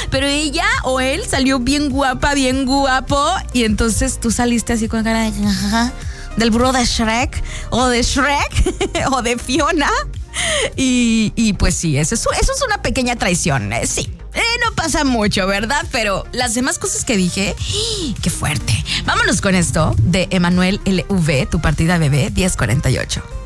Pero ella o él salió bien guapa, bien guapo. Y entonces tú saliste así con cara de... del burro de Shrek. O de Shrek. O de Fiona. Y pues sí, eso es una pequeña traición. Sí. No pasa mucho, ¿verdad? Pero las demás cosas que dije, ¡qué fuerte! Vámonos con esto de Emanuel LV, Tu partida bebé, 10:48.